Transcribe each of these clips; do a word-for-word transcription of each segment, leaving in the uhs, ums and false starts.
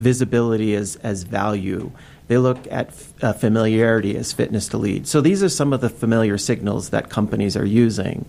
visibility as, as value. They look at uh, familiarity as fitness to lead. So these are some of the familiar signals that companies are using.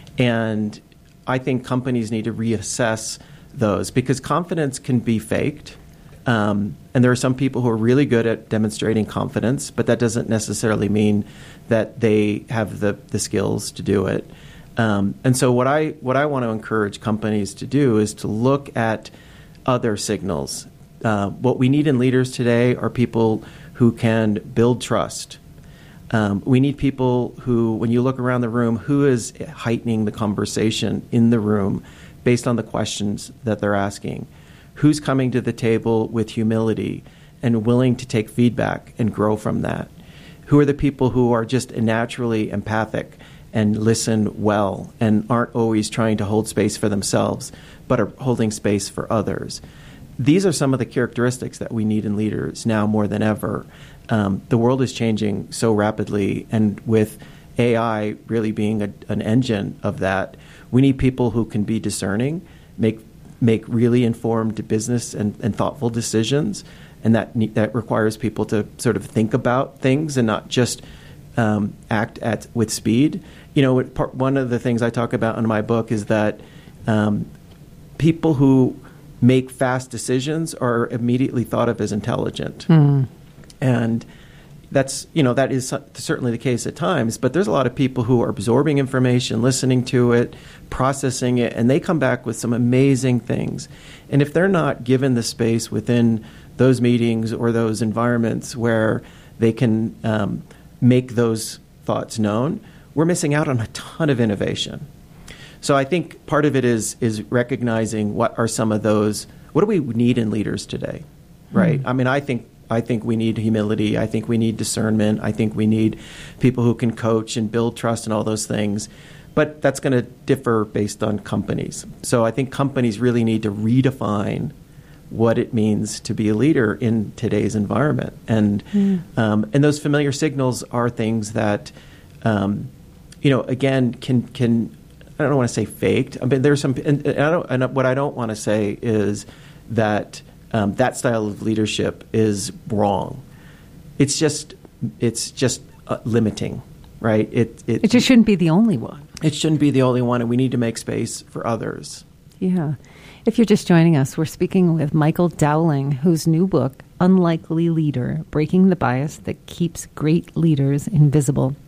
And I think companies need to reassess those because confidence can be faked. Um, and there are some people who are really good at demonstrating confidence, but that doesn't necessarily mean that they have the, the skills to do it. Um, and so what I what I want to encourage companies to do is to look at other signals. Uh, what we need in leaders today are people who can build trust. Um, we need people who, when you look around the room, who is heightening the conversation in the room based on the questions that they're asking? Who's coming to the table with humility and willing to take feedback and grow from that? Who are the people who are just naturally empathic and listen well and aren't always trying to hold space for themselves, but are holding space for others? These are some of the characteristics that we need in leaders now more than ever. Um, the world is changing so rapidly, and with A I really being a, an engine of that, we need people who can be discerning, make make really informed business and, and thoughtful decisions, and that that requires people to sort of think about things and not just um, act at with speed. You know, part, one of the things I talk about in my book is that um, people who make fast decisions are immediately thought of as intelligent. Mm. And that's, you know, that is certainly the case at times, but there's a lot of people who are absorbing information, listening to it, processing it, and they come back with some amazing things. And if they're not given the space within those meetings or those environments where they can um, make those thoughts known, we're missing out on a ton of innovation. So I think part of it is is recognizing what are some of those, what do we need in leaders today, right? Mm-hmm. I mean, I think I think we need humility. I think we need discernment. I think we need people who can coach and build trust and all those things. But that's going to differ based on companies. So I think companies really need to redefine what it means to be a leader in today's environment. And mm. um, and those familiar signals are things that, um, you know, again, can can I don't want to say faked. I mean, there's some, and, and I don't. And what I don't want to say is that um, that style of leadership is wrong. It's just, it's just uh, limiting, right? It, it it just shouldn't be the only one. It shouldn't be the only one, and we need to make space for others. Yeah. If you're just joining us, we're speaking with Michael Dowling, whose new book, Unlikely Leader: Breaking the Bias That Keeps Great Leaders Invisible,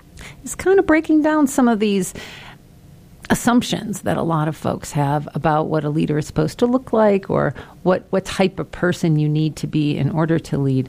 is kind of breaking down some of these assumptions that a lot of folks have about what a leader is supposed to look like or what, what type of person you need to be in order to lead.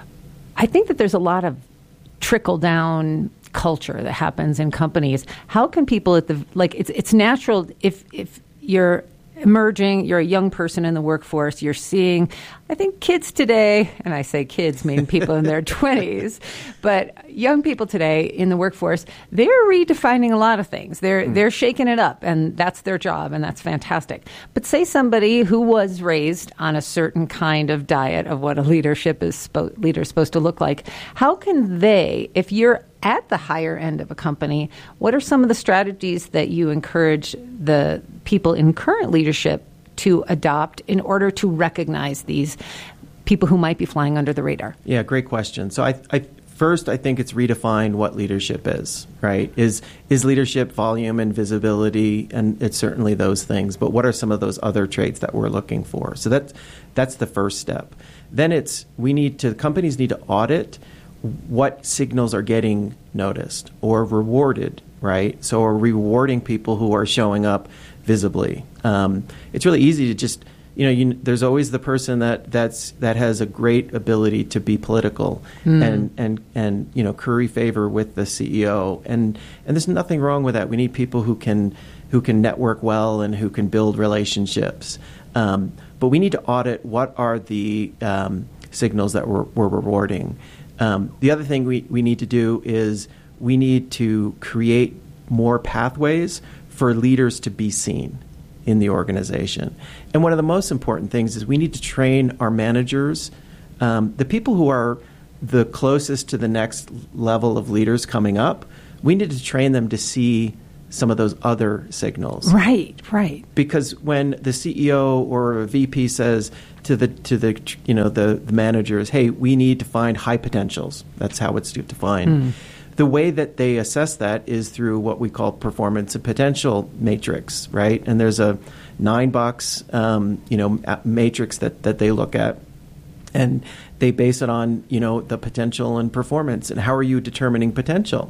I think that there's a lot of trickle-down culture that happens in companies. How can people at the, like, it's it's natural if if you're emerging, you're a young person in the workforce, you're seeing, I think kids today, and I say kids, mean people in their twenties, but young people today in the workforce, they're redefining a lot of things. They're mm. they're shaking it up, and that's their job, and that's fantastic. But say somebody who was raised on a certain kind of diet of what a leadership is spo- leader is supposed to look like, how can they, if you're at the higher end of a company, what are some of the strategies that you encourage the people in current leadership to adopt in order to recognize these people who might be flying under the radar? Yeah, great question. So I, I first, I think it's redefined what leadership is, right? Is is leadership volume and visibility, and it's certainly those things, but what are some of those other traits that we're looking for? So that's, that's the first step. Then it's, we need to, companies need to audit what signals are getting noticed or rewarded, right? So we're rewarding people who are showing up visibly. Um, it's really easy to just, you know, you, there's always the person that that's that has a great ability to be political mm. and and and you know curry favor with the C E O, and and there's nothing wrong with that. We need people who can who can network well and who can build relationships. Um, but we need to audit what are the um, signals that we're, we're rewarding. Um, the other thing we, we need to do is we need to create more pathways for leaders to be seen in the organization. And one of the most important things is we need to train our managers, um, the people who are the closest to the next level of leaders coming up, we need to train them to see some of those other signals. Right, right. Because when the C E O or a V P says, to the to the you know the, the managers, hey, we need to find high potentials. That's how it's defined. Mm. The way that they assess that is through what we call performance and potential matrix, right? And there's a nine box um, you know matrix that, that they look at, and they base it on you know the potential and performance. And how are you determining potential?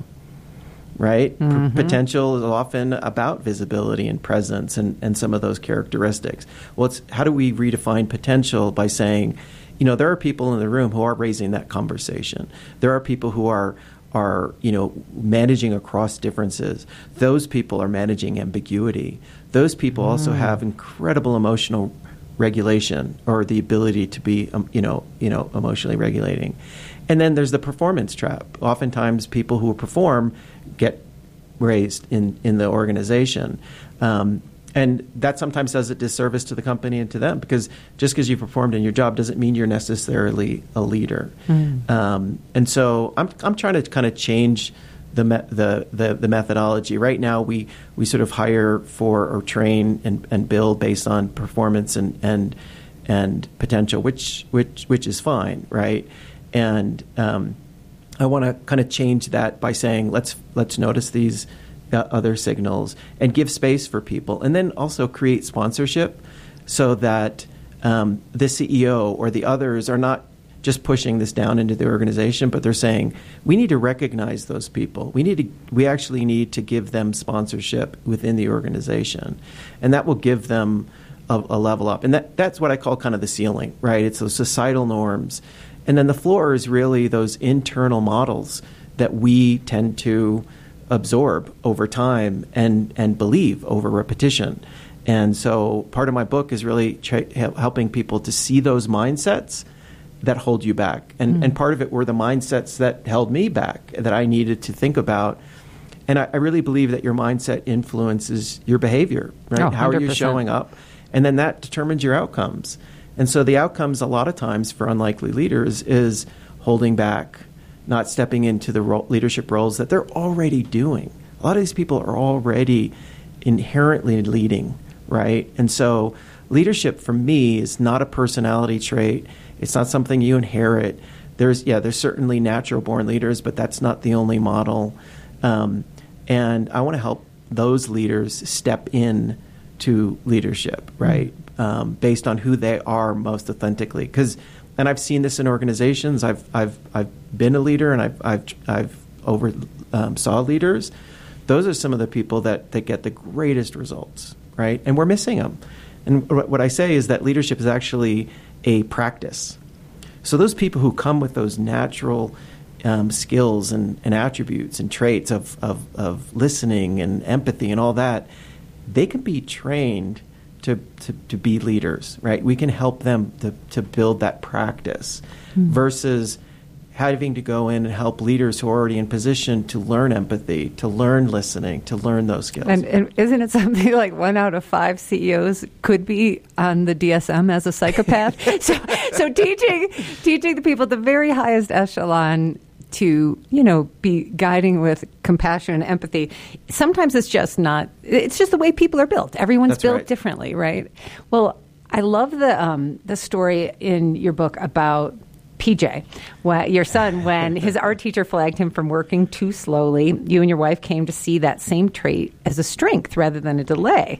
Right? Mm-hmm. P- potential is often about visibility and presence and, and some of those characteristics. Well, it's how do we redefine potential by saying, you know, there are people in the room who are raising that conversation. There are people who are, are you know, managing across differences. Those people are managing ambiguity. Those people mm. also have incredible emotional regulation or the ability to be, um, you know, you know, emotionally regulating. And then there's the performance trap. Oftentimes people who perform get raised in, in the organization. Um, and that sometimes does a disservice to the company and to them, because just because you performed in your job doesn't mean you're necessarily a leader. Mm. Um, and so I'm I'm trying to kind of change the, me- the the the methodology. Right now we, we sort of hire for or train and, and build based on performance and and and potential, which which which is fine, right? And um, I want to kind of change that by saying let's let's notice these uh, other signals and give space for people, and then also create sponsorship so that um, the C E O or the others are not just pushing this down into the organization, but they're saying we need to recognize those people. We need to we actually need to give them sponsorship within the organization, and that will give them a, a level up. And that that's what I call kind of the ceiling, right? It's those societal norms. And then the floor is really those internal models that we tend to absorb over time and, and believe over repetition. And so part of my book is really tra- helping people to see those mindsets that hold you back. And, mm. and part of it were the mindsets that held me back, that I needed to think about. And I, I really believe that your mindset influences your behavior, right? Oh, How are you showing up? And then that determines your outcomes. And so the outcomes a lot of times for unlikely leaders is holding back, not stepping into the ro- leadership roles that they're already doing. A lot of these people are already inherently leading, right? And so leadership for me is not a personality trait. It's not something you inherit. There's, yeah, there's certainly natural born leaders, but that's not the only model. Um, and I want to help those leaders step in to leadership, right? Mm-hmm. Um, based on who they are most authentically, because, and I've seen this in organizations. I've I've I've been a leader, and I've I've I've over um, saw leaders. Those are some of the people that, that get the greatest results, right? And we're missing them. And what I say is that leadership is actually a practice. So those people who come with those natural um, skills and, and attributes and traits of, of of listening and empathy and all that, they can be trained To, to, to be leaders, right? We can help them to, to build that practice mm-hmm. versus having to go in and help leaders who are already in position to learn empathy, to learn listening, to learn those skills. And, and isn't it something like one out of five C E Os could be on the D S M as a psychopath? so so teaching teaching the people at the very highest echelon to, you know, be guiding with compassion and empathy. Sometimes it's just not, it's just the way people are built. Everyone's That's built right. differently, right? Well, I love the um, the story in your book about P J, your son, when his art teacher flagged him from working too slowly. You and your wife came to see that same trait as a strength rather than a delay.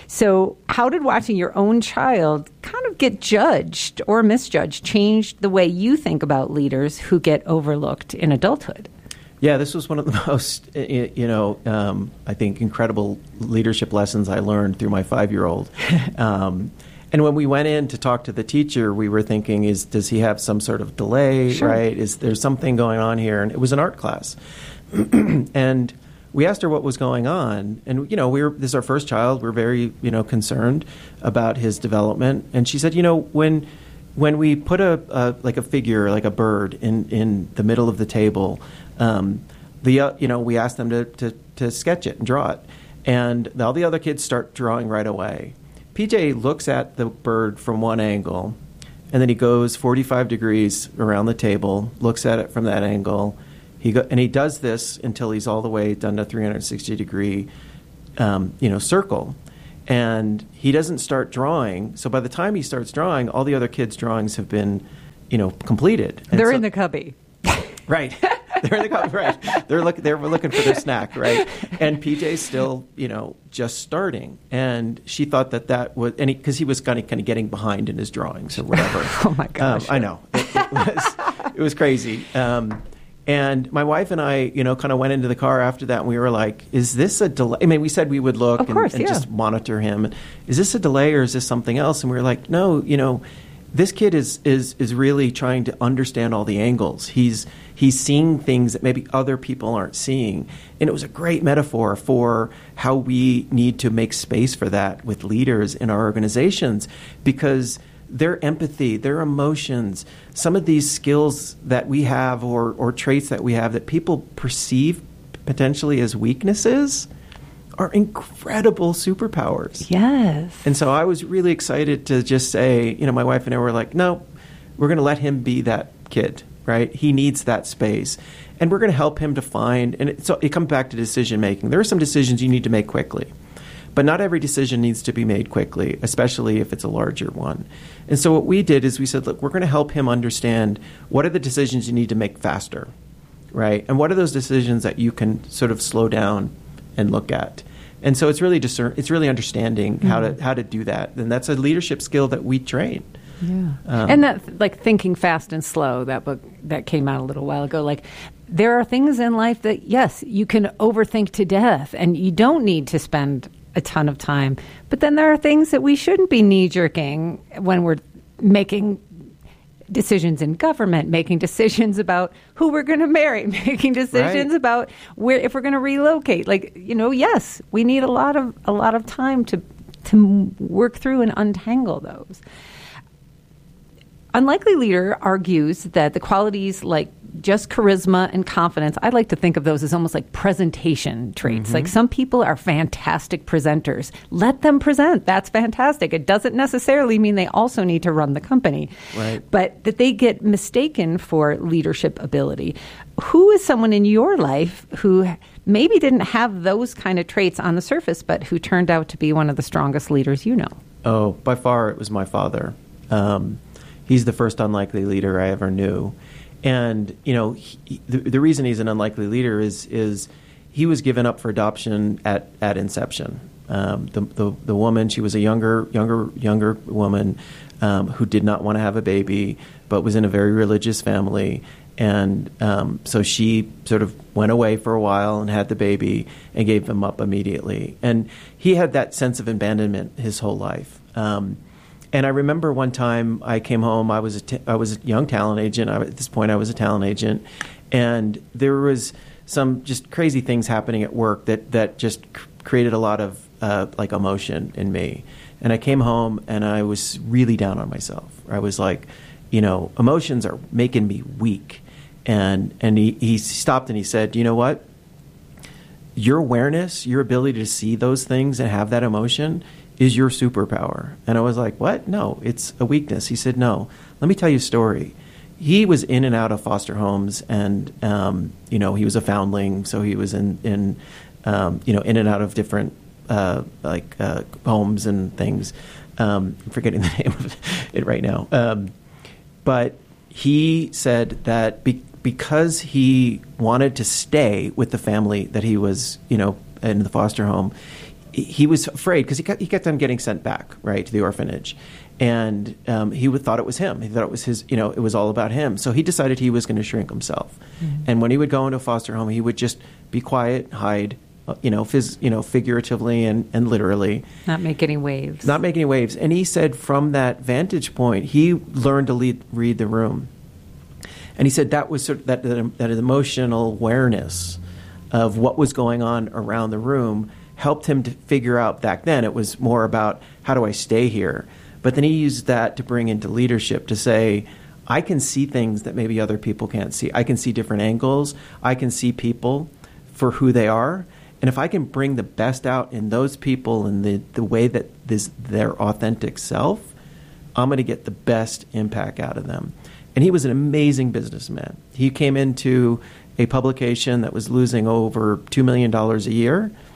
So how did watching your own child kind of get judged or misjudged change the way you think about leaders who get overlooked in adulthood? Yeah, this was one of the most, you know, um, I think incredible leadership lessons I learned through my five-year-old. Um, and when we went in to talk to the teacher, we were thinking, is does he have some sort of delay, sure. right? Is there something going on here? And it was an art class. And we asked her what was going on. And, you know, we were, this is our first child. We're very, you know, concerned about his development. And she said, you know, when when we put a, a like a figure, like a bird in, in the middle of the table, um, the uh, you know, we asked them to, to, to sketch it and draw it. And all the other kids start drawing right away. P J looks at the bird from one angle, and then he goes forty-five degrees around the table, looks at it from that angle. He go, and he does this until he's all the way done a three hundred sixty degree, um, you know, circle. And he doesn't start drawing. So by the time he starts drawing, all the other kids' drawings have been, you know, completed. And They're so, in the cubby. Right. They're in the cubby, right. They're looking they're looking for their snack, right? And P J's still, you know, just starting. And she thought that that was, and because he, he was kind of kind of getting behind in his drawings or whatever. Oh my gosh. Um, I know. It, it was it was crazy. Um, and my wife and I, you know, kind of went into the car after that, and we were like, "Is this a delay?" I mean, we said we would look of course, and, and yeah. just monitor him. Is this a delay or is this something else? And we were like, "No, you know." This kid is, is is really trying to understand all the angles. He's he's seeing things that maybe other people aren't seeing. And it was a great metaphor for how we need to make space for that with leaders in our organizations, because their empathy, their emotions, some of these skills that we have or, or traits that we have that people perceive potentially as weaknesses are incredible superpowers. Yes. And so I was really excited to just say, you know, my wife and I were like, no, we're going to let him be that kid, right? He needs that space. And we're going to help him to find, and it, so it comes back to decision making. There are some decisions you need to make quickly, but not every decision needs to be made quickly, especially if it's a larger one. And so what we did is we said, look, we're going to help him understand what are the decisions you need to make faster, right? And what are those decisions that you can sort of slow down and look at. And so it's really discern, it's really understanding mm-hmm. how to how to do that, and that's a leadership skill that we train. Yeah, um, and that like Thinking Fast and Slow, that book that came out a little while ago. Like, there are things in life that yes, you can overthink to death, and you don't need to spend a ton of time. But then there are things that we shouldn't be knee jerking when we're making decisions in government, making decisions about who we're going to marry, making decisions right. about where if we're going to relocate. Like, you know, yes, we need a lot of a lot of time to to work through and untangle those. Unlikely Leader argues that the qualities like just charisma and confidence, I like to think of those as almost like presentation traits. Mm-hmm. Like, some people are fantastic presenters. Let them present. That's fantastic. It doesn't necessarily mean they also need to run the company. Right. But that they get mistaken for leadership ability. Who is someone in your life who maybe didn't have those kind of traits on the surface, but who turned out to be one of the strongest leaders you know? Oh, by far it was my father. Um, he's the first unlikely leader I ever knew. And, you know, he, the, the reason he's an unlikely leader is is he was given up for adoption at, at inception. Um, the, the the woman, she was a younger younger younger woman um, who did not want to have a baby, but was in a very religious family, and um, so she sort of went away for a while and had the baby and gave him up immediately. And he had that sense of abandonment his whole life. Um, And I remember one time I came home. I was a t- I was a young talent agent. I, at this point, I was a talent agent, and there was some just crazy things happening at work that that just c- created a lot of uh, like emotion in me. And I came home and I was really down on myself. I was like, you know, emotions are making me weak. And and he, he stopped and he said, you know what? Your awareness, your ability to see those things and have that emotion is your superpower. And I was like, what? No, it's a weakness. He said, no, let me tell you a story. He was in and out of foster homes, and, um, you know, he was a foundling, so he was in, in um, you know, in and out of different, uh, like, uh, homes and things. Um, I'm forgetting the name of it right now. Um, but he said that be- because he wanted to stay with the family that he was, you know, in the foster home, he was afraid because he kept, he kept on getting sent back, right, to the orphanage. And um, he would, thought it was him. He thought it was his, you know, it was all about him. So he decided he was going to shrink himself. Mm-hmm. And when he would go into a foster home, he would just be quiet, hide, uh, you know, phys, you know, figuratively and, and literally. Not make any waves. Not make any waves. And he said from that vantage point, he learned to lead, read the room. And he said that was sort of that, that, that emotional awareness of what was going on around the room helped him to figure out. Back then it was more about how do I stay here, but then he used that to bring into leadership to say, I can see things that maybe other people can't see. I can see different angles. I can see people for who they are, and if I can bring the best out in those people and the, the way that this their authentic self, I'm going to get the best impact out of them. And he was an amazing businessman. He came into a publication that was losing over two million dollars a year.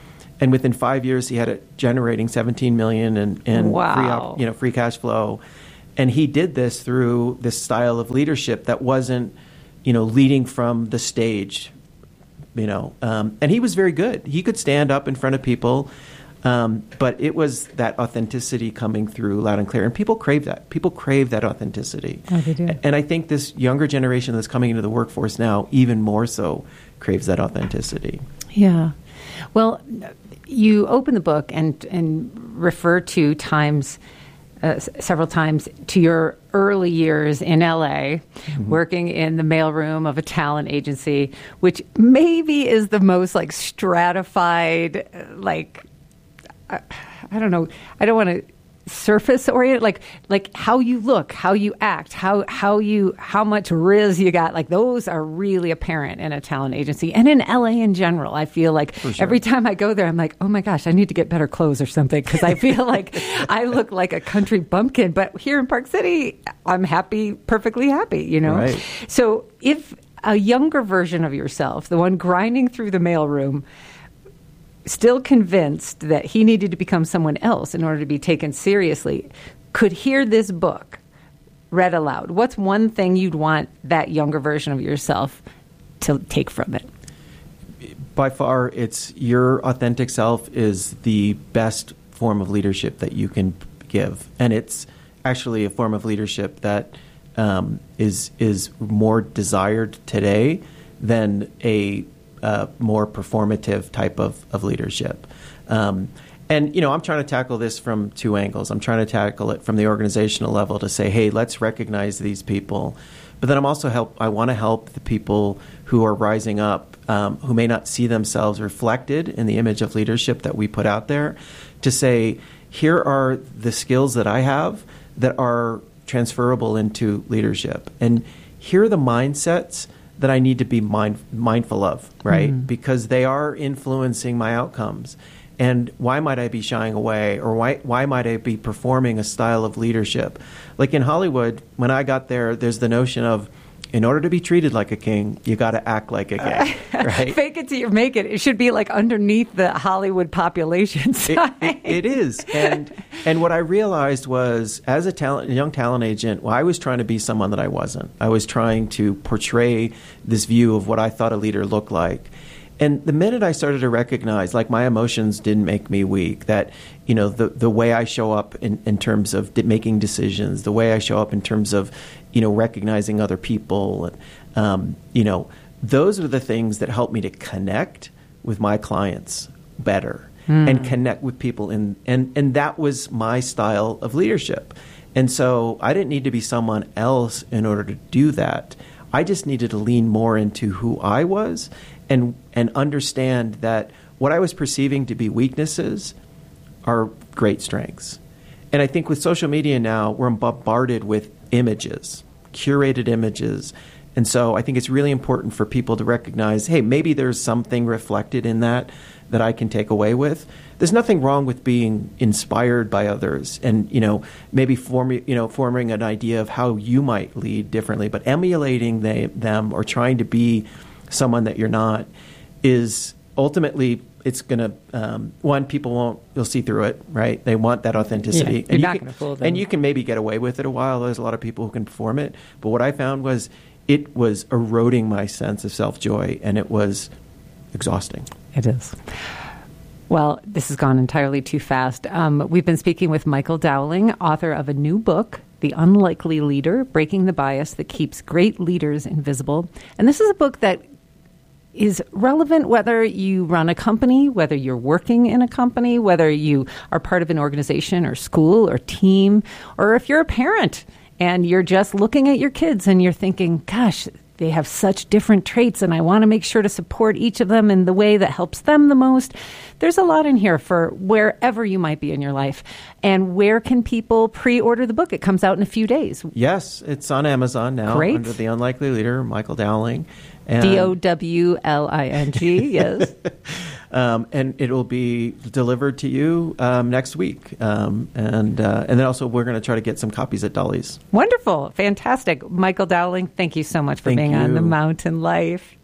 and within five years he had it generating seventeen million in, in wow. free, op, you know, free cash flow. And he did this through this style of leadership that wasn't, you know, leading from the stage, you know. Um, and he was very good. He could stand up in front of people, um, but it was that authenticity coming through loud and clear. And people crave that. People crave that authenticity. Oh, they do. And I think this younger generation that's coming into the workforce now, even more so, craves that authenticity. Yeah. Well, you open the book and, and refer to times... Uh, several times to your early years in L A, mm-hmm. working in the mailroom of a talent agency, which maybe is the most like stratified, like, I, I don't know, I don't want to surface oriented, like like how you look, how you act, how how you how much riz you got, like those are really apparent in a talent agency and in L A in general. I feel like sure. every time I go there, I'm like, oh my gosh, I need to get better clothes or something because I feel like I look like a country bumpkin. But here in Park City, I'm happy, perfectly happy, you know. Right. So if a younger version of yourself, the one grinding through the mailroom, still convinced that he needed to become someone else in order to be taken seriously, could hear this book read aloud, what's one thing you'd want that younger version of yourself to take from it? By far, it's your authentic self is the best form of leadership that you can give. And it's actually a form of leadership that um, is is more desired today than a Uh, more performative type of, of leadership. Um, and, you know, I'm trying to tackle this from two angles. I'm trying to tackle it from the organizational level to say, hey, let's recognize these people. But then I'm also help. I want to help the people who are rising up, um, who may not see themselves reflected in the image of leadership that we put out there, to say, here are the skills that I have that are transferable into leadership. And here are the mindsets that I need to be mind, mindful of, right? Mm. Because they are influencing my outcomes. And why might I be shying away? Or why why might I be performing a style of leadership? Like in Hollywood, when I got there, there's the notion of, in order to be treated like a king, you got to act like a king, right? Fake it till you make it. It should be like underneath the Hollywood population size. It, it, it is. And and what I realized was, as a talent, young talent agent, well, I was trying to be someone that I wasn't. I was trying to portray this view of what I thought a leader looked like. And the minute I started to recognize, like, my emotions didn't make me weak, that, you know, the, the way I show up in, in terms of making decisions, the way I show up in terms of, you know, recognizing other people, um, you know, those are the things that help me to connect with my clients better mm. and connect with people. In, and, and that was my style of leadership. And so I didn't need to be someone else in order to do that. I just needed to lean more into who I was and and understand that what I was perceiving to be weaknesses are great strengths. And I think with social media now, we're bombarded with images, curated images. And so I think it's really important for people to recognize, hey, maybe there's something reflected in that that I can take away with. There's nothing wrong with being inspired by others and, you know, maybe form, you know, forming an idea of how you might lead differently, but emulating they, them or trying to be someone that you're not is ultimately, it's going to, um, one, people won't, you'll see through it, right? They want that authenticity. Yeah, you're and not you going to fool them. And you can maybe get away with it a while. There's a lot of people who can perform it. But what I found was it was eroding my sense of self-joy, and it was exhausting. It is. Well, this has gone entirely too fast. Um, we've been speaking with Michael Dowling, author of a new book, The Unlikely Leader, Breaking the Bias That Keeps Great Leaders Invisible. And this is a book that is relevant whether you run a company, whether you're working in a company, whether you are part of an organization or school or team, or if you're a parent and you're just looking at your kids and you're thinking, gosh, they have such different traits and I want to make sure to support each of them in the way that helps them the most. There's a lot in here for wherever you might be in your life. And where can people pre-order the book? It comes out in a few days. Yes, it's on Amazon now. Great. Under The Unlikely Leader, Michael Dowling. D O W L I N G, yes. um, and it will be delivered to you um, next week. Um, and uh, and then also we're going to try to get some copies at Dolly's. Wonderful. Fantastic. Michael Dowling, thank you so much for thank being you. on The Mountain Life.